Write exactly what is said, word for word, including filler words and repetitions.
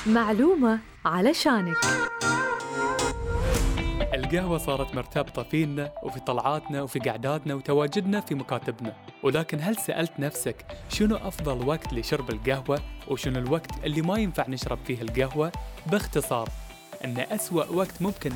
معلومة علشانك. القهوة صارت مرتبطة فينا وفي طلعاتنا وفي قعداتنا وتواجدنا في مكاتبنا، ولكن هل سألت نفسك شنو أفضل وقت لشرب القهوة وشنو الوقت اللي ما ينفع نشرب فيه القهوة؟ باختصار، إن أسوأ وقت ممكن